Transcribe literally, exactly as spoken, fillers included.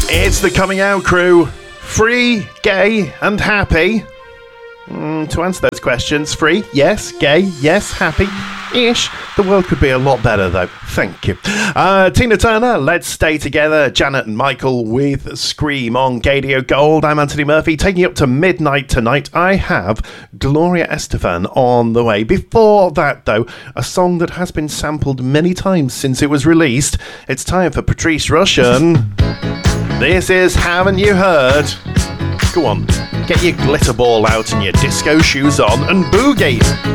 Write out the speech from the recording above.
It's the Coming Out Crew. Free, gay, and happy. Mm, to answer those questions, free, yes, gay, yes, happy-ish. The world could be a lot better, though. Thank you. Uh, Tina Turner, Let's Stay Together. Janet and Michael with Scream on Gadio Gold. I'm Anthony Murphy, taking you up to midnight tonight. I have Gloria Estefan on the way. Before that, though, a song that has been sampled many times since it was released. It's time for Patrice Rushen. This is Haven't You Heard? Go on, get your glitter ball out and your disco shoes on and boogie.